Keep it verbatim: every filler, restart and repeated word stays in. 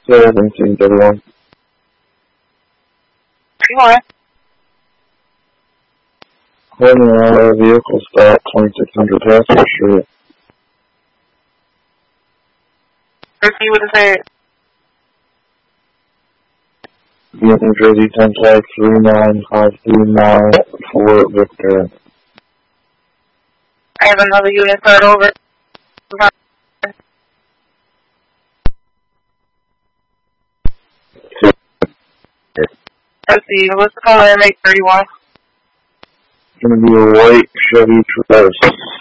seventeen thirty-one. What? Holding on a vehicle stop, twenty-six hundred Passenger Street. Repeat what it said. New Jersey ten tag three nine five three nine Fort Victor. I have another unit start over. Let's see, what's the color M eight thirty-one? It's going to be a white Chevy Traverse.